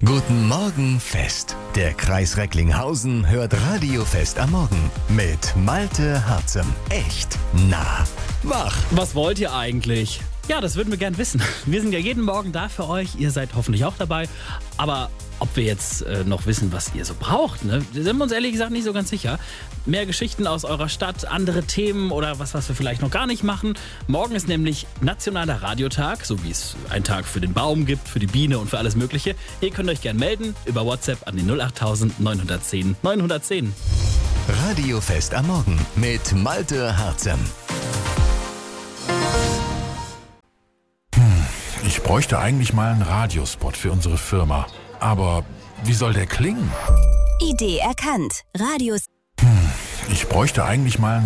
Guten Morgen Fest. Der Kreis Recklinghausen hört Radiofest am Morgen mit Malte Harzem. Echt nah. Wach. Was wollt ihr eigentlich? Ja, das würden wir gern wissen. Wir sind ja jeden Morgen da für euch. Ihr seid hoffentlich auch dabei. Aber ob wir jetzt noch wissen, was ihr so braucht, ne? Da sind wir uns ehrlich gesagt nicht so ganz sicher. Mehr Geschichten aus eurer Stadt, andere Themen oder was wir vielleicht noch gar nicht machen. Morgen ist nämlich Nationaler Radiotag, so wie es einen Tag für den Baum gibt, für die Biene und für alles Mögliche. Ihr könnt euch gern melden über WhatsApp an die 08000 910 910. Radiofest am Morgen mit Malte Harzem. Ich bräuchte eigentlich mal einen Radiospot für unsere Firma. Aber wie soll der klingen? Idee erkannt. Radios. Ich bräuchte eigentlich mal einen